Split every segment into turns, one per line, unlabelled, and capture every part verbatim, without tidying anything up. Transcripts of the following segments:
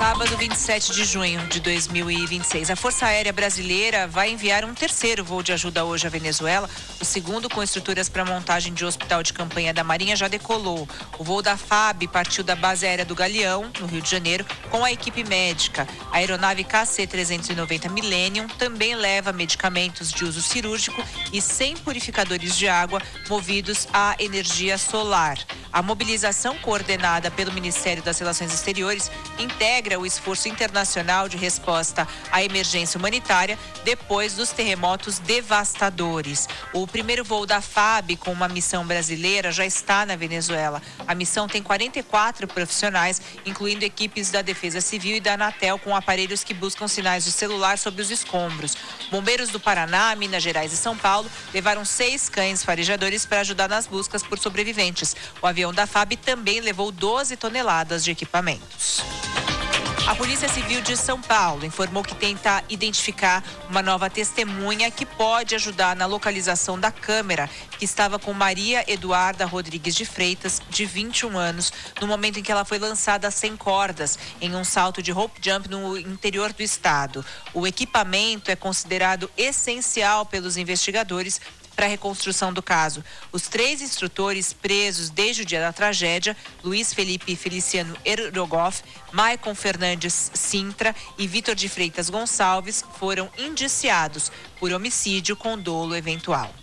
Sábado, vinte e sete de junho de dois mil e vinte e seis. A Força Aérea Brasileira vai enviar um terceiro voo de ajuda hoje à Venezuela. O segundo, com estruturas para montagem de hospital de campanha da Marinha, já decolou. O voo da F A B partiu da base aérea do Galeão, no Rio de Janeiro, com a equipe médica. A aeronave K C trezentos e noventa Millennium também leva medicamentos de uso cirúrgico e cem purificadores de água movidos à energia solar. A mobilização coordenada pelo Ministério das Relações Exteriores integra o esforço internacional de resposta à emergência humanitária depois dos terremotos devastadores. O primeiro voo da F A B com uma missão brasileira já está na Venezuela. A missão tem quarenta e quatro profissionais, incluindo equipes da Defesa Civil e da Anatel, com aparelhos que buscam sinais de celular sobre os escombros. Bombeiros do Paraná, Minas Gerais e São Paulo levaram seis cães farejadores para ajudar nas buscas por sobreviventes. O avião da F A B também levou doze toneladas de equipamentos. A Polícia Civil de São Paulo informou que tenta identificar uma nova testemunha que pode ajudar na localização da câmera que estava com Maria Eduarda Rodrigues de Freitas, de vinte e um anos, no momento em que ela foi lançada sem cordas em um salto de rope jump no interior do estado. O equipamento é considerado essencial pelos investigadores para a reconstrução do caso. Os três instrutores presos desde o dia da tragédia, Luiz Felipe Feliciano Erdogoff, Maicon Fernandes Sintra e Vitor de Freitas Gonçalves, foram indiciados por homicídio com dolo eventual.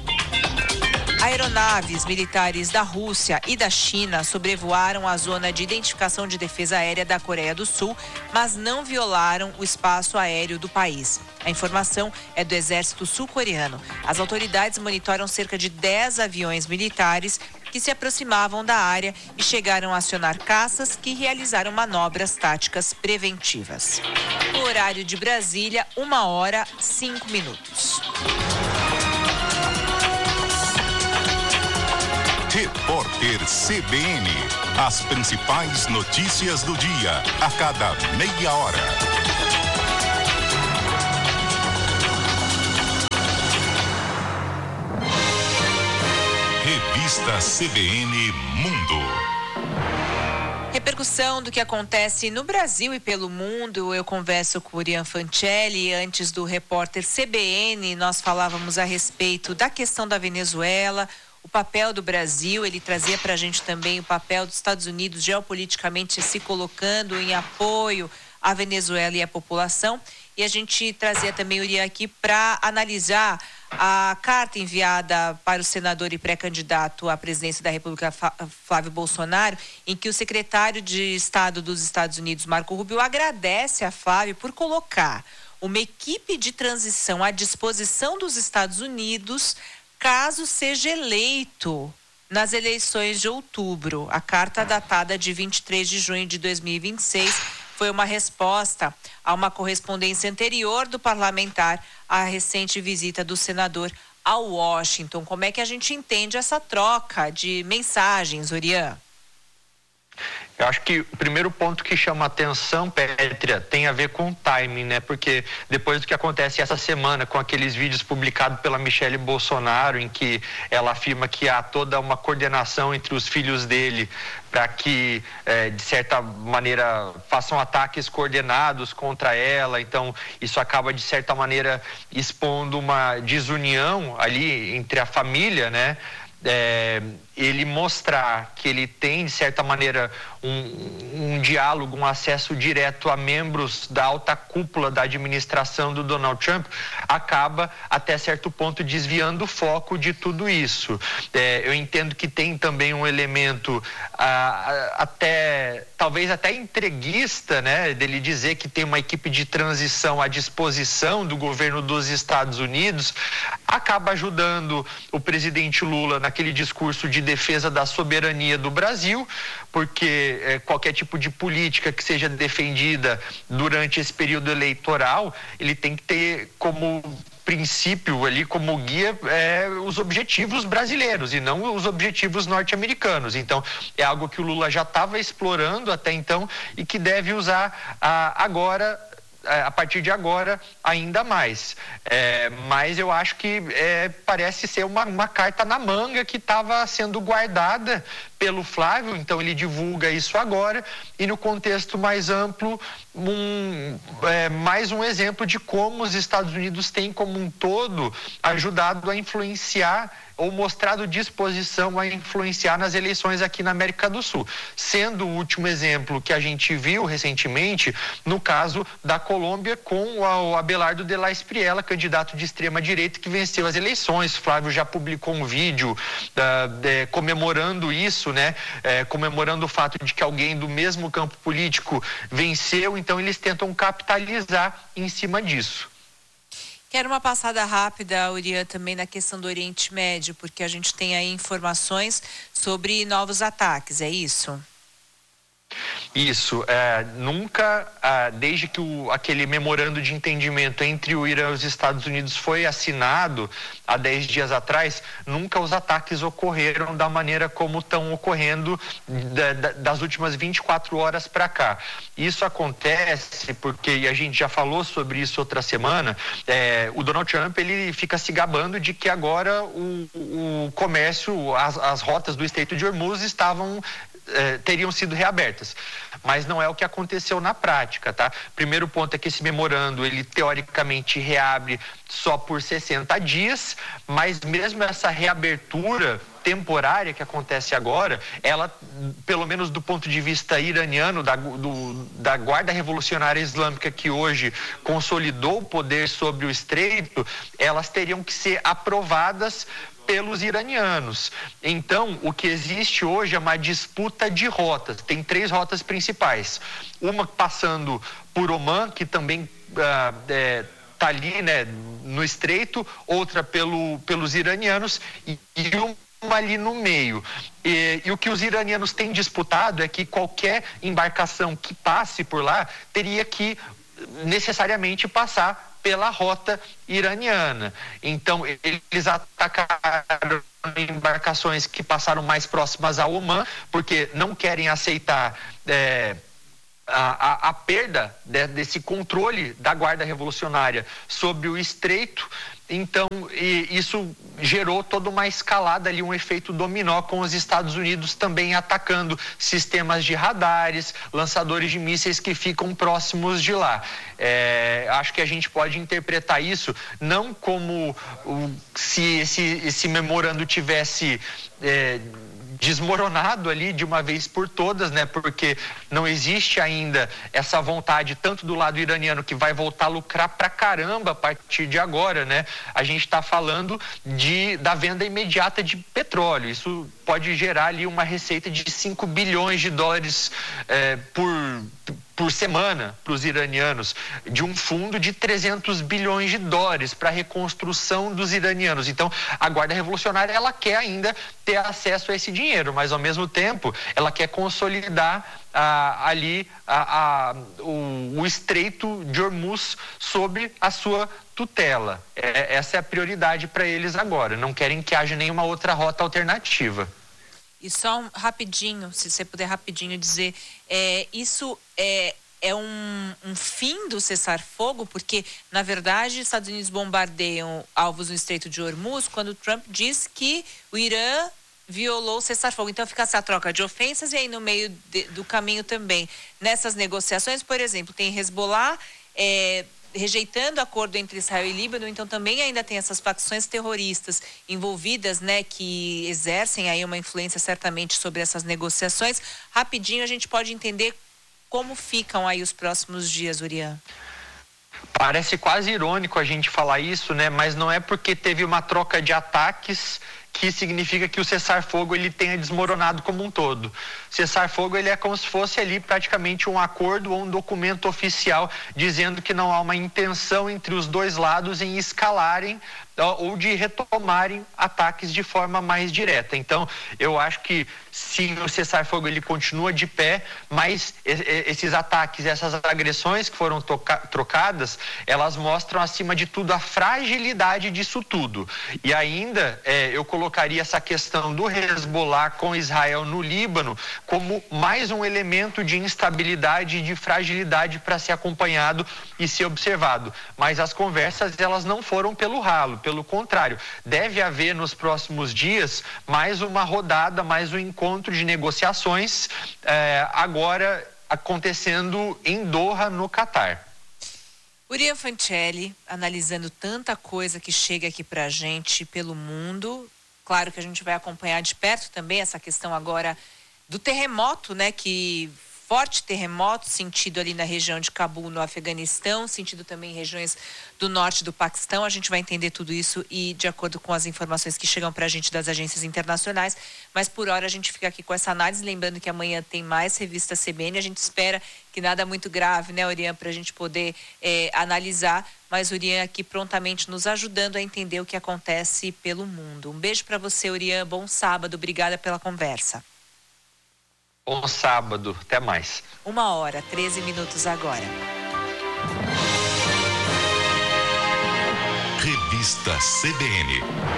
Aeronaves militares da Rússia e da China sobrevoaram a zona de identificação de defesa aérea da Coreia do Sul, mas não violaram o espaço aéreo do país. A informação é do exército sul-coreano. As autoridades monitoram cerca de dez aviões militares que se aproximavam da área e chegaram a acionar caças que realizaram manobras táticas preventivas. No horário de Brasília, uma hora, cinco minutos.
Repórter C B N. As principais notícias do dia, a cada meia hora. Revista C B N Mundo.
Repercussão do que acontece no Brasil e pelo mundo. Eu converso com o Urian Fancelli. Antes do repórter C B N, nós falávamos a respeito da questão da Venezuela, o papel do Brasil. Ele trazia para a gente também o papel dos Estados Unidos geopoliticamente se colocando em apoio à Venezuela e à população. E a gente trazia também o Urian aqui para analisar a carta enviada para o senador e pré-candidato à presidência da República, Flávio Bolsonaro, em que o secretário de Estado dos Estados Unidos, Marco Rubio, agradece a Flávio por colocar uma equipe de transição à disposição dos Estados Unidos caso seja eleito nas eleições de outubro. A carta datada de vinte e três de junho de dois mil e vinte e seis foi uma resposta a uma correspondência anterior do parlamentar à recente visita do senador a Washington. Como é que a gente entende essa troca de mensagens, Urian?
Eu acho que o primeiro ponto que chama atenção, Pétria, tem a ver com o timing, né? Porque depois do que acontece essa semana com aqueles vídeos publicados pela Michele Bolsonaro, em que ela afirma que há toda uma coordenação entre os filhos dele para que, eh, de certa maneira, façam ataques coordenados contra ela. Então, isso acaba, de certa maneira, expondo uma desunião ali entre a família, né? É, ele mostrar que ele tem, de certa maneira, um, um diálogo, um acesso direto a membros da alta cúpula da administração do Donald Trump, acaba, até certo ponto, desviando o foco de tudo isso. É, eu entendo que tem também um elemento ah, até, talvez até entreguista, né, dele dizer que tem uma equipe de transição à disposição do governo dos Estados Unidos, acaba ajudando o presidente Lula naquele discurso de defesa da soberania do Brasil, porque é, qualquer tipo de política que seja defendida durante esse período eleitoral, ele tem que ter como princípio ali, como guia, é, os objetivos brasileiros e não os objetivos norte-americanos. Então, é algo que o Lula já estava explorando até então e que deve usar a, agora, a partir de agora, ainda mais. É, mas eu acho que é, parece ser uma, uma carta na manga que estava sendo guardada pelo Flávio, então ele divulga isso agora, e no contexto mais amplo, um, é, mais um exemplo de como os Estados Unidos têm como um todo ajudado a influenciar ou mostrado disposição a influenciar nas eleições aqui na América do Sul. Sendo o último exemplo que a gente viu recentemente, no caso da Colômbia, com o Abelardo de la Espriella, candidato de extrema-direita, que venceu as eleições. Flávio já publicou um vídeo uh, de, comemorando isso, né? É, comemorando o fato de que alguém do mesmo campo político venceu, então eles tentam capitalizar em cima disso.
Quero uma passada rápida, Urian, também na questão do Oriente Médio, porque a gente tem aí informações sobre novos ataques, é isso?
Isso, é, nunca, é, desde que o, aquele memorando de entendimento entre o Irã e os Estados Unidos foi assinado há dez dias atrás, nunca os ataques ocorreram da maneira como estão ocorrendo da, da, das últimas vinte e quatro horas para cá. Isso acontece porque, e a gente já falou sobre isso outra semana, é, o Donald Trump ele fica se gabando de que agora o, o comércio, as, as rotas do Estreito de Hormuz estavam Eh, teriam sido reabertas, mas não é o que aconteceu na prática, tá? Primeiro ponto é que esse memorando, ele teoricamente reabre só por sessenta dias, mas mesmo essa reabertura temporária que acontece agora, ela, pelo menos do ponto de vista iraniano, da, do, da Guarda Revolucionária Islâmica, que hoje consolidou o poder sobre o Estreito, elas teriam que ser aprovadas pelos iranianos. Então, o que existe hoje é uma disputa de rotas. Tem três rotas principais. Uma passando por Omã, que também uh, é, tá ali, né, no Estreito, outra pelo, pelos iranianos e, e uma ali no meio. E, e o que os iranianos têm disputado é que qualquer embarcação que passe por lá teria que necessariamente passar pela rota iraniana. Então, eles atacaram embarcações que passaram mais próximas a Omã, porque não querem aceitar é, a, a, a perda de, desse controle da Guarda Revolucionária sobre o Estreito. Então, e isso gerou toda uma escalada ali, um efeito dominó, com os Estados Unidos também atacando sistemas de radares, lançadores de mísseis que ficam próximos de lá. É, acho que a gente pode interpretar isso não como o, se esse, esse memorando tivesse É, desmoronado ali de uma vez por todas, né? Porque não existe ainda essa vontade tanto do lado iraniano, que vai voltar a lucrar pra caramba a partir de agora, né? A gente está falando de, da venda imediata de petróleo. Isso pode gerar ali uma receita de cinco bilhões de dólares eh, por por semana para os iranianos, de um fundo de trezentos bilhões de dólares para a reconstrução dos iranianos. Então, a Guarda Revolucionária, ela quer ainda ter acesso a esse dinheiro, mas ao mesmo tempo ela quer consolidar ah, ali a, a, o, o Estreito de Hormuz sob a sua tutela. É, essa é a prioridade para eles agora. Não querem que haja nenhuma outra rota alternativa.
E só um, rapidinho, se você puder rapidinho dizer, é, isso é, é um, um fim do cessar-fogo? Porque, na verdade, os Estados Unidos bombardeiam alvos no Estreito de Hormuz quando Trump diz que o Irã violou o cessar-fogo. Então, fica essa troca de ofensas e aí no meio de, do caminho também. Nessas negociações, por exemplo, tem Hezbollah é, rejeitando o acordo entre Israel e Líbano, então também ainda tem essas facções terroristas envolvidas, né, que exercem aí uma influência certamente sobre essas negociações. Rapidinho a gente pode entender como ficam aí os próximos dias, Urian.
Parece quase irônico a gente falar isso, né, mas não é porque teve uma troca de ataques que significa que o cessar-fogo ele tenha desmoronado como um todo. Cessar-fogo ele é como se fosse ali praticamente um acordo ou um documento oficial dizendo que não há uma intenção entre os dois lados em escalarem ou de retomarem ataques de forma mais direta. Então, eu acho que sim, o cessar-fogo ele continua de pé, mas esses ataques, essas agressões que foram toca- trocadas, elas mostram acima de tudo a fragilidade disso tudo. E ainda, é, eu coloquei colocaria essa questão do Hezbollah com Israel no Líbano como mais um elemento de instabilidade e de fragilidade para ser acompanhado e ser observado. Mas as conversas, elas não foram pelo ralo, pelo contrário. Deve haver nos próximos dias mais uma rodada, mais um encontro de negociações, eh, agora acontecendo em Doha, no Catar.
Urian Fancelli, analisando tanta coisa que chega aqui para a gente pelo mundo. Claro que a gente vai acompanhar de perto também essa questão agora do terremoto, né? Que forte terremoto sentido ali na região de Cabul, no Afeganistão, sentido também em regiões do norte do Paquistão. A gente vai entender tudo isso e de acordo com as informações que chegam para a gente das agências internacionais. Mas por hora a gente fica aqui com essa análise, lembrando que amanhã tem mais revista C B N. A gente espera que nada muito grave, né, Urian, para a gente poder é, analisar. Mas o Urian aqui prontamente nos ajudando a entender o que acontece pelo mundo. Um beijo para você, Urian. Bom sábado. Obrigada pela conversa.
Bom sábado, até mais.
Uma hora, treze minutos agora.
Revista C B N.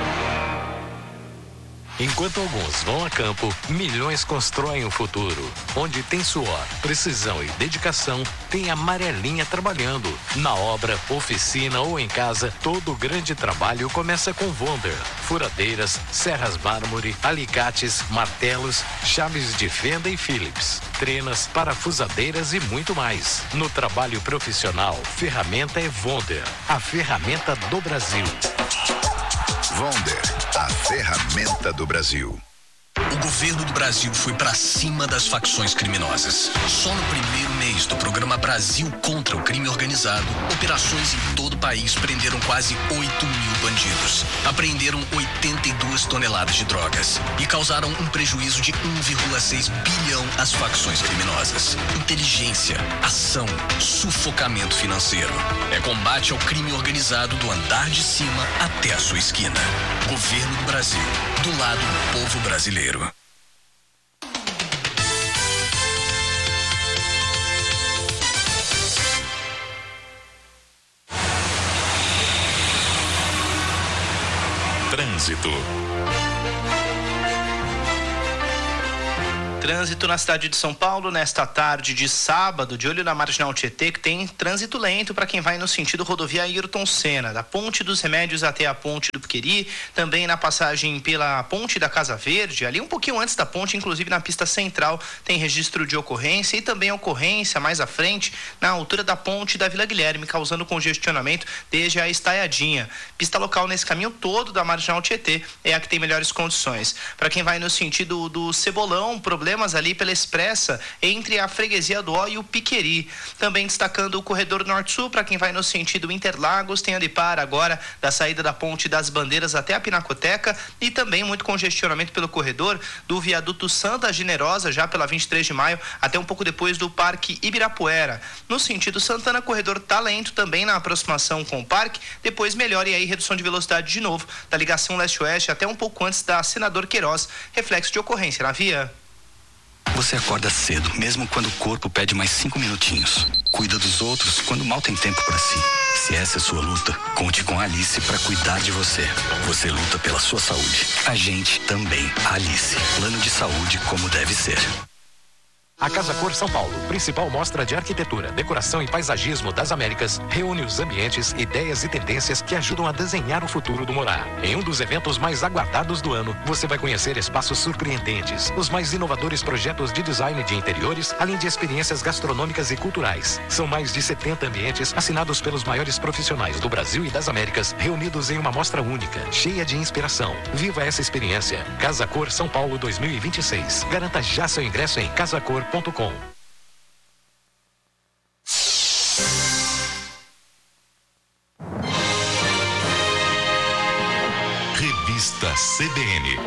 Enquanto alguns vão a campo, milhões constroem o futuro. Onde tem suor, precisão e dedicação, tem a Amarelinha trabalhando. Na obra, oficina ou em casa, todo grande trabalho começa com Wonder. Furadeiras, serras mármore, alicates, martelos, chaves de fenda e Phillips, trenas, parafusadeiras e muito mais. No trabalho profissional, ferramenta é Wonder, a ferramenta do Brasil.
Wonder, a ferramenta do Brasil.
O governo do Brasil foi para cima das facções criminosas. Só no primeiro mês do programa Brasil contra o Crime Organizado, operações em todo o país prenderam quase oito mil bandidos. Apreenderam oitenta e duas toneladas de drogas e causaram um prejuízo de um vírgula seis bilhão às facções criminosas. Inteligência, ação, sufocamento financeiro. É combate ao crime organizado do andar de cima até a sua esquina. Governo do Brasil, do lado do povo brasileiro.
Trânsito.
Trânsito na cidade de São Paulo nesta tarde de sábado, de olho na Marginal Tietê, que tem trânsito lento para quem vai no sentido rodovia Ayrton Senna, da Ponte dos Remédios até a Ponte do Piqueri, também na passagem pela Ponte da Casa Verde, ali um pouquinho antes da ponte, inclusive na pista central, tem registro de ocorrência e também ocorrência mais à frente, na altura da Ponte da Vila Guilherme, causando congestionamento desde a Estaiadinha. Pista local nesse caminho todo da Marginal Tietê é a que tem melhores condições. Para quem vai no sentido do Cebolão, problema ali pela Expressa entre a Freguesia do Ó e o Piqueri. Também destacando o corredor Norte-Sul para quem vai no sentido Interlagos, tem ali para agora da saída da Ponte das Bandeiras até a Pinacoteca e também muito congestionamento pelo corredor do viaduto Santa Generosa, já pela vinte e três de maio, até um pouco depois do Parque Ibirapuera. No sentido Santana, corredor tá lento também na aproximação com o parque, depois melhora e aí redução de velocidade de novo da ligação leste-oeste até um pouco antes da Senador Queiroz, reflexo de ocorrência na via.
Você acorda cedo, mesmo quando o corpo pede mais cinco minutinhos. Cuida dos outros quando mal tem tempo para si. Se essa é sua luta, conte com a Alice para cuidar de você. Você luta pela sua saúde. A gente também. Alice. Plano de saúde como deve ser.
A Casa Cor São Paulo, principal mostra de arquitetura, decoração e paisagismo das Américas, reúne os ambientes, ideias e tendências que ajudam a desenhar o futuro do morar. Em um dos eventos mais aguardados do ano, você vai conhecer espaços surpreendentes, os mais inovadores projetos de design de interiores, além de experiências gastronômicas e culturais. São mais de setenta ambientes assinados pelos maiores profissionais do Brasil e das Américas, reunidos em uma mostra única, cheia de inspiração. Viva essa experiência. Casa Cor São Paulo dois mil e vinte e seis. Garanta já seu ingresso em casacor ponto com.
Revista C B N.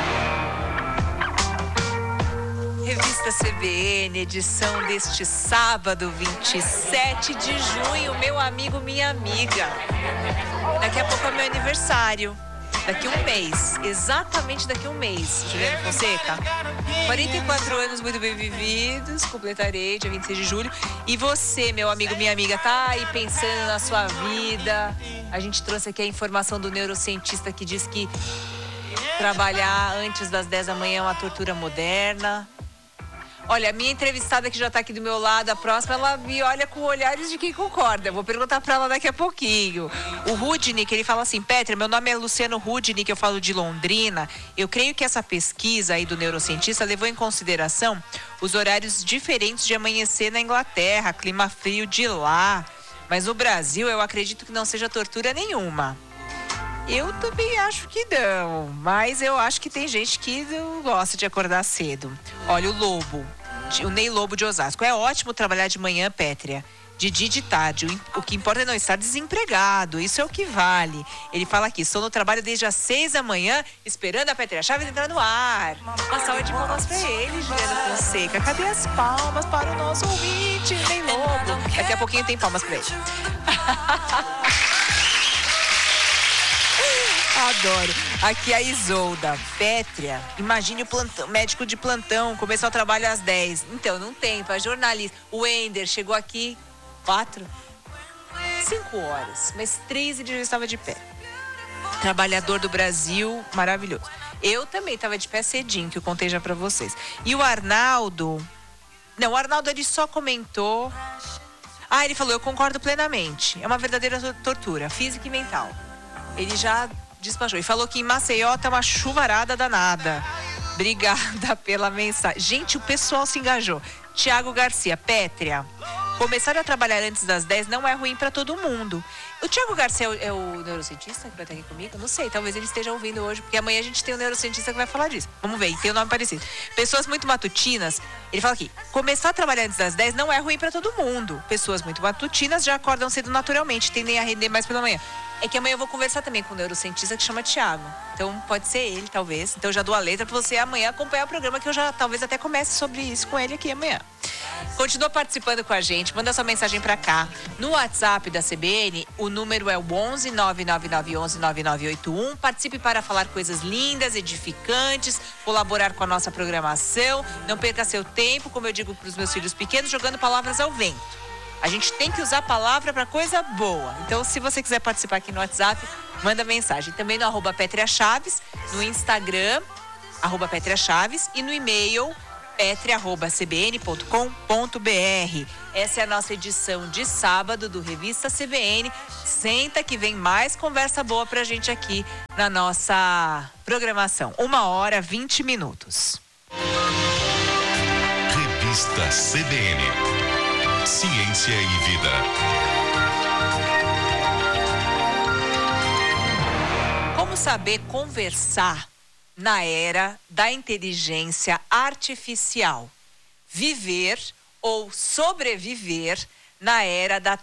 Revista C B N, edição deste sábado, vinte e sete de junho, meu amigo, minha amiga. Daqui a pouco é meu aniversário. Daqui um mês, exatamente daqui um mês, Juliana Fonseca. quarenta e quatro anos muito bem vividos, completarei dia vinte e seis de julho. E você, meu amigo, minha amiga, tá aí pensando na sua vida? A gente trouxe aqui a informação do neurocientista que diz que Trabalhar antes das dez da manhã é uma tortura moderna. Olha, a minha entrevistada que já está aqui do meu lado, a próxima, ela me olha com olhares de quem concorda. Eu vou perguntar para ela daqui a pouquinho. O Rudnick, ele fala assim: Petra, meu nome é Luciano Rudnick, eu falo de Londrina. Eu creio que essa pesquisa aí do neurocientista levou em consideração os horários diferentes de amanhecer na Inglaterra, clima frio de lá. Mas no Brasil, eu acredito que não seja tortura nenhuma. Eu também acho que não, mas eu acho que tem gente que não gosta de acordar cedo. Olha, o Lobo, o Ney Lobo de Osasco. É ótimo trabalhar de manhã, Pétria, de dia e de tarde. O que importa é não estar desempregado, isso é o que vale. Ele fala aqui: estou no trabalho desde as seis da manhã, esperando a Pétria Chaves entrar no ar. Uma salva de palmas pra ele, Juliana Fonseca. Cadê as palmas para o nosso ouvinte, Ney Lobo? Daqui a pouquinho tem palmas pra ele. Adoro. Aqui a Isolda. Pétria, imagine o plantão, médico de plantão, começar o trabalho às dez. Então, não tem, para jornalista. O Ender chegou aqui, quatro, cinco horas, mas três ele já estava de pé. Trabalhador do Brasil, maravilhoso. Eu também estava de pé cedinho, que eu contei já para vocês. E o Arnaldo, não, o Arnaldo ele só comentou. Ah, ele falou: eu concordo plenamente. É uma verdadeira tortura, física e mental. Ele já despachou e falou que em Maceió tá uma chuvarada danada. Obrigada pela mensagem. Gente, o pessoal se engajou. Tiago Garcia, Pétria, começar a trabalhar antes das dez não é ruim para todo mundo. O Tiago Garcia é o, é o neurocientista que vai estar aqui comigo? Não sei, talvez ele esteja ouvindo hoje, porque amanhã a gente tem um neurocientista que vai falar disso. Vamos ver, tem um nome parecido. Pessoas muito matutinas, ele fala aqui: começar a trabalhar antes das dez não é ruim para todo mundo. Pessoas muito matutinas já acordam cedo naturalmente, tendem a render mais pela manhã. É que amanhã eu vou conversar também com um neurocientista que chama Tiago. Então pode ser ele, talvez. Então eu já dou a letra para você amanhã acompanhar o programa, que eu já talvez até comece sobre isso com ele aqui amanhã. Continua participando com a gente, manda sua mensagem para cá. No WhatsApp da C B N, o número é o onze nove nove nove onze nove nove oito um. Participe para falar coisas lindas, edificantes, colaborar com a nossa programação. Não perca seu tempo, como eu digo para os meus filhos pequenos, jogando palavras ao vento. A gente tem que usar a palavra para coisa boa. Então, se você quiser participar aqui no WhatsApp, manda mensagem. Também no arroba Pétria Chaves, no Instagram, arroba Pétria Chaves, e no e-mail, pétria arroba c b n ponto com ponto b r. Essa é a nossa edição de sábado do Revista C B N. Senta que vem mais conversa boa pra gente aqui na nossa programação. Uma hora, vinte minutos.
Revista C B N. Ciência e vida.
Como saber conversar na era da inteligência artificial? Viver ou sobreviver na era da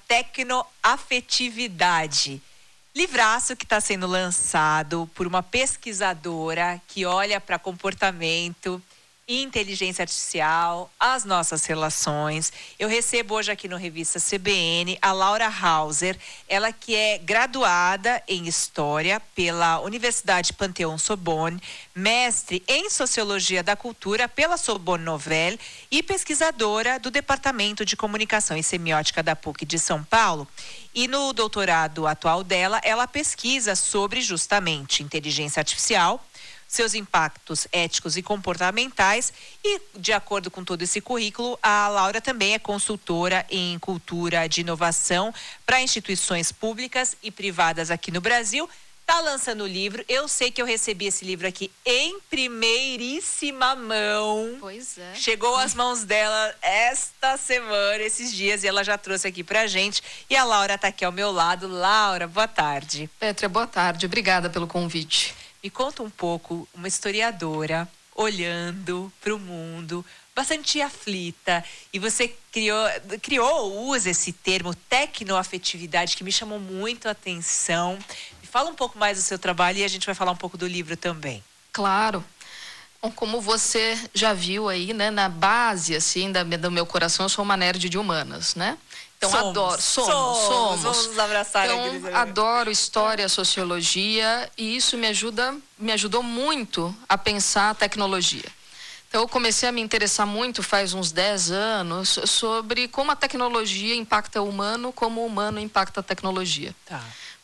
tecnoafetividade. Livraço que está sendo lançado por uma pesquisadora que olha para comportamento, inteligência artificial, as nossas relações. Eu recebo hoje aqui no Revista C B N a Laura Hauser, ela que é graduada em História pela Universidade Panthéon-Sorbonne, mestre em Sociologia da Cultura pela Sorbonne Nouvelle e pesquisadora do Departamento de Comunicação e Semiótica da P U C de São Paulo. E no doutorado atual dela, ela pesquisa sobre justamente inteligência artificial, seus impactos éticos e comportamentais, e de acordo com todo esse currículo, a Laura também é consultora em cultura de inovação para instituições públicas e privadas aqui no Brasil. Está lançando o livro. Eu sei que eu recebi esse livro aqui em primeiríssima mão.
Pois é.
Chegou às mãos dela esta semana, esses dias, e ela já trouxe aqui pra gente. E a Laura está aqui ao meu lado. Laura, boa tarde.
Pétria, boa tarde. Obrigada pelo convite.
Me conta um pouco, uma historiadora olhando para o mundo, bastante aflita, e você criou, criou ou usa esse termo tecnoafetividade, que me chamou muito a atenção. Me fala um pouco mais do seu trabalho e a gente vai falar um pouco do livro também.
Claro. Bom, como você já viu aí, né, na base assim da, do meu coração, eu sou uma nerd de humanas, né? Então,
somos,
adoro, somos,
somos,
somos.
Vamos nos abraçar
então,
aqui.
Adoro história, sociologia, e isso me ajuda, me ajudou muito a pensar a tecnologia. Então, eu comecei a me interessar muito faz uns dez anos sobre como a tecnologia impacta o humano, como o humano impacta a tecnologia.
Tá.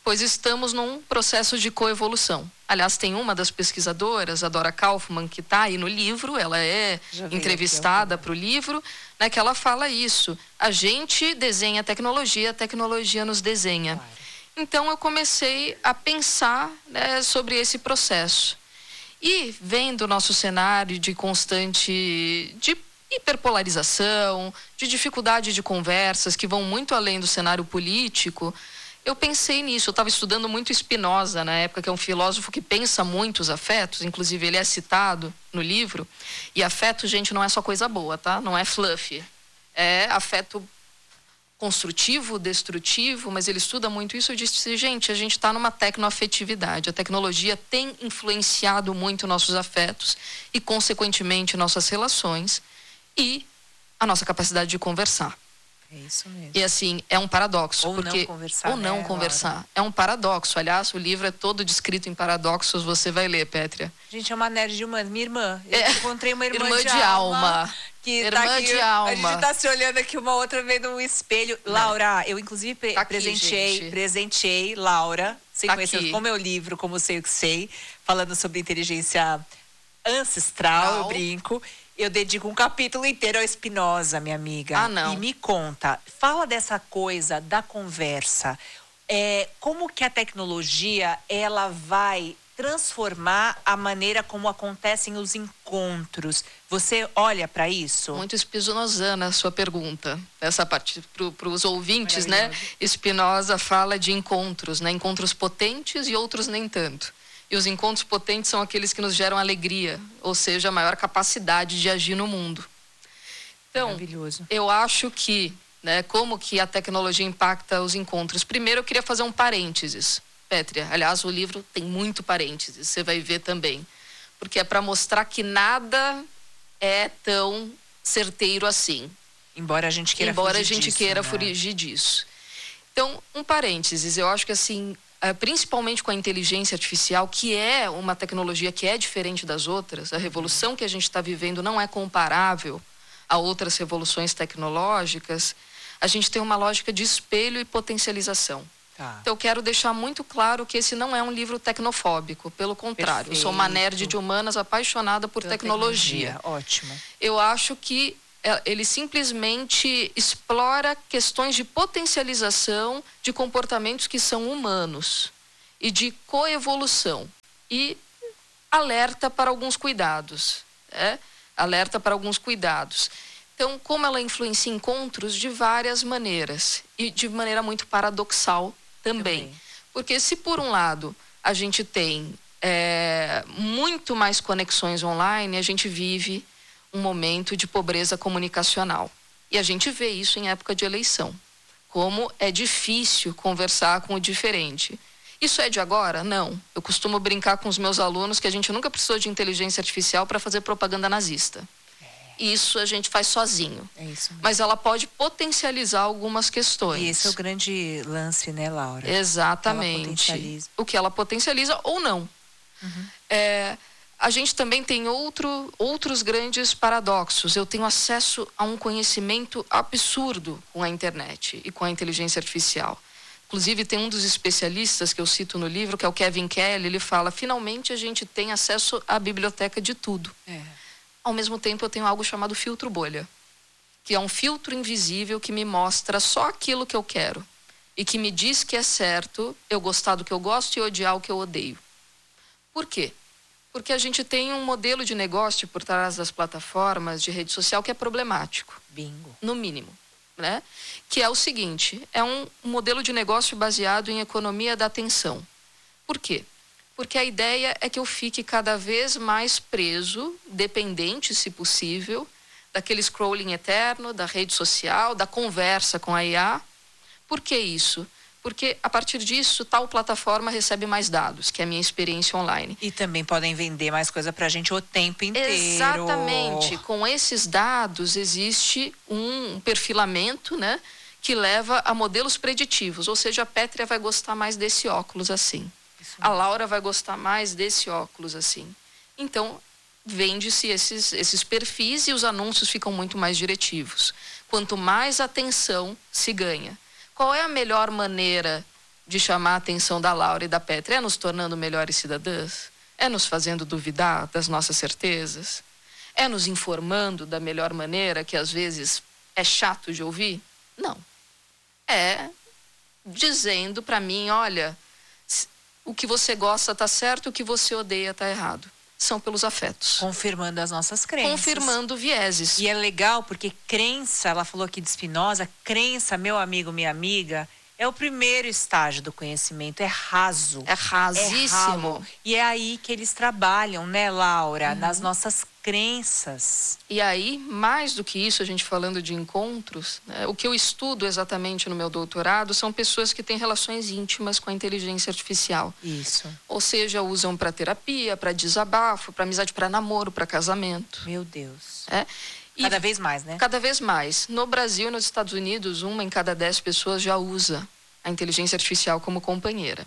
pois estamos num processo de coevolução. Aliás, tem uma das pesquisadoras, a Dora Kaufmann, que está aí no livro, ela é entrevistada para o livro, né, que ela fala isso. A gente desenha a tecnologia, a tecnologia nos desenha. Claro. Então, eu comecei a pensar, né, sobre esse processo. E vendo o nosso cenário de constante... de hiperpolarização, de dificuldade de conversas que vão muito além do cenário político, eu pensei nisso. Eu estava estudando muito Spinoza na época, que é um filósofo que pensa muito os afetos, inclusive ele é citado no livro. E afeto, gente, não é só coisa boa, tá? Não é fluff. É afeto construtivo, destrutivo, mas ele estuda muito isso. Eu disse, gente, a gente está numa tecnoafetividade. A tecnologia tem influenciado muito nossos afetos e, consequentemente, nossas relações e a nossa capacidade de conversar.
É isso mesmo.
E assim, é um paradoxo.
Ou
porque,
não conversar.
Ou não
né,
conversar.
Laura?
É um paradoxo. Aliás, o livro é todo descrito em paradoxos. Você vai ler, Pétria.
Gente, é uma nerd de humanas. Minha irmã. Eu é. encontrei uma irmã,
irmã
de,
de alma.
alma que
irmã
tá aqui,
de alma.
A gente tá se olhando aqui, uma outra vendo um espelho. É. Laura, eu inclusive pre tá aqui, presenteei, gente. presenteei Laura, sem tá conhecer com o meu livro, Como Sei O Que Sei, falando sobre inteligência ancestral, não. eu brinco. Eu dedico um capítulo inteiro ao Spinoza, minha amiga.
Ah, não.
E me conta, fala dessa coisa da conversa. É, como que a tecnologia, ela vai transformar a maneira como acontecem os encontros? Você olha para isso?
Muito spinozana a sua pergunta. Essa parte para os ouvintes, né? Spinoza fala de encontros, né? Encontros potentes e outros nem tanto. E os encontros potentes são aqueles que nos geram alegria, ou seja, a maior capacidade de agir no mundo. Então,
maravilhoso.
Eu acho que, né, como que a tecnologia impacta os encontros? Primeiro, eu queria fazer um parênteses, Pétria. Aliás, o livro tem muito parênteses, você vai ver também. Porque é para mostrar que nada é tão certeiro assim.
Embora a gente queira
Embora
fugir
a gente
disso,
queira
né?
fugir disso. Então, um parênteses, eu acho que assim... principalmente com a inteligência artificial, que é uma tecnologia que é diferente das outras, a revolução que a gente está vivendo não é comparável a outras revoluções tecnológicas, a gente tem uma lógica de espelho e potencialização. Tá. Então eu quero deixar muito claro que esse não é um livro tecnofóbico, pelo contrário. Perfeito. Eu sou uma nerd de humanas apaixonada por Pela tecnologia.
tecnologia. Ótimo.
Eu acho que ele simplesmente explora questões de potencialização de comportamentos que são humanos e de coevolução e alerta para alguns cuidados, né? Alerta para alguns cuidados. Então, como ela influencia encontros de várias maneiras e de maneira muito paradoxal também. também. Porque se por um lado a gente tem é, muito mais conexões online, a gente vive um momento de pobreza comunicacional. E a gente vê isso em época de eleição. Como é difícil conversar com o diferente. Isso é de agora? Não. Eu costumo brincar com os meus alunos que a gente nunca precisou de inteligência artificial para fazer propaganda nazista. Isso a gente faz sozinho.
É isso mesmo.
Mas ela pode potencializar algumas questões.
E esse é o grande lance, né, Laura?
Exatamente. O que ela potencializa ou não. Uhum. É... A gente também tem outro, outros grandes paradoxos. Eu tenho acesso a um conhecimento absurdo com a internet e com a inteligência artificial. Inclusive, tem um dos especialistas que eu cito no livro, que é o Kevin Kelly, ele fala, finalmente a gente tem acesso à biblioteca de tudo. É. Ao mesmo tempo, eu tenho algo chamado filtro bolha, que é um filtro invisível que me mostra só aquilo que eu quero e que me diz que é certo eu gostar do que eu gosto e odiar o que eu odeio. Por quê? Porque a gente tem um modelo de negócio por trás das plataformas de rede social que é problemático.
Bingo.
No mínimo, né? Que é o seguinte, é um modelo de negócio baseado em economia da atenção. Por quê? Porque a ideia é que eu fique cada vez mais preso, dependente, se possível, daquele scrolling eterno, da rede social, da conversa com a I A. Por que isso? Porque, a partir disso, tal plataforma recebe mais dados, que é a minha experiência online.
E também podem vender mais coisa pra gente o tempo inteiro.
Exatamente. Com esses dados, existe um perfilamento, né, que leva a modelos preditivos. Ou seja, a Pétria vai gostar mais desse óculos assim. A Laura vai gostar mais desse óculos assim. Então, vende-se esses, esses perfis e os anúncios ficam muito mais diretivos. Quanto mais atenção se ganha. Qual é a melhor maneira de chamar a atenção da Laura e da Pétria é nos tornando melhores cidadãs? É nos fazendo duvidar das nossas certezas? É nos informando da melhor maneira, que às vezes é chato de ouvir? Não. É dizendo para mim, olha, o que você gosta tá certo, o que você odeia tá errado. São pelos afetos.
Confirmando as nossas crenças.
Confirmando vieses.
E é legal porque crença, ela falou aqui de Spinoza, crença, meu amigo, minha amiga, é o primeiro estágio do conhecimento, é raso.
É rasíssimo.
É ralo. E é aí que eles trabalham, né, Laura? Uhum. Nas nossas crenças.
E aí, mais do que isso, a gente falando de encontros, né, o que eu estudo exatamente no meu doutorado são pessoas que têm relações íntimas com a inteligência artificial.
Isso.
Ou seja, usam para terapia, para desabafo, para amizade, para namoro, para casamento.
Meu Deus.
É. E
cada vez mais, né?
Cada vez mais. No Brasil e nos Estados Unidos, uma em cada dez pessoas já usa a inteligência artificial como companheira.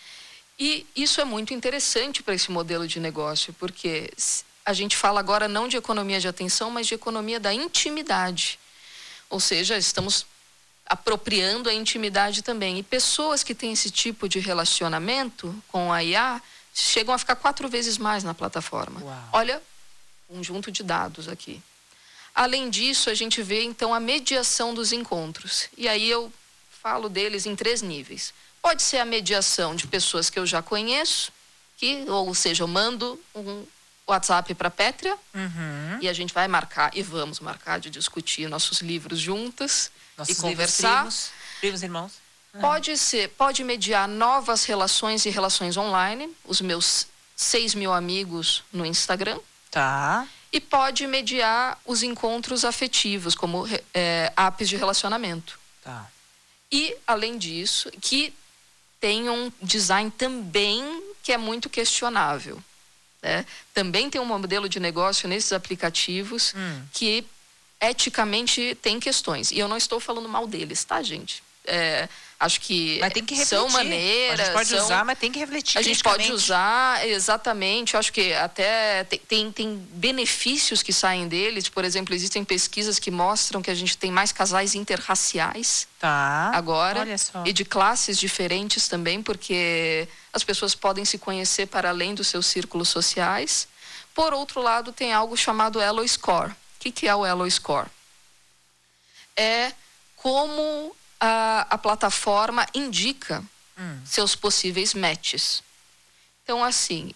E isso é muito interessante para esse modelo de negócio, porque a gente fala agora não de economia de atenção, mas de economia da intimidade. Ou seja, estamos apropriando a intimidade também. E pessoas que têm esse tipo de relacionamento com a I A chegam a ficar quatro vezes mais na plataforma.
Uau.
Olha, um conjunto de dados aqui. Além disso, a gente vê, então, a mediação dos encontros. E aí eu falo deles em três níveis. Pode ser a mediação de pessoas que eu já conheço, que, ou seja, eu mando um WhatsApp para a Pétria,
uhum.
e a gente vai marcar, e vamos marcar de discutir nossos livros juntas,
nossos
e conversar.
Primos, primos irmãos.
Uhum. Pode ser, pode mediar novas relações e relações online, os meus seis mil amigos no Instagram.
Tá.
E pode mediar os encontros afetivos, como é, apps de relacionamento.
Tá.
E, além disso, que tem um design também que é muito questionável. Né? Também tem um modelo de negócio nesses aplicativos
hum.
que eticamente tem questões. E eu não estou falando mal deles, tá, gente? É, acho que,
mas tem que
são maneiras...
A gente pode
são,
usar, mas tem que refletir.
A gente pode usar, exatamente. Eu acho que até tem, tem, tem benefícios que saem deles. Por exemplo, existem pesquisas que mostram que a gente tem mais casais interraciais
tá.
agora.
Olha só.
E de classes diferentes também, porque as pessoas podem se conhecer para além dos seus círculos sociais. Por outro lado, tem algo chamado Elo Score. O que, que é o Elo Score? É como a, a plataforma indica
hum.
seus possíveis matches. Então, assim,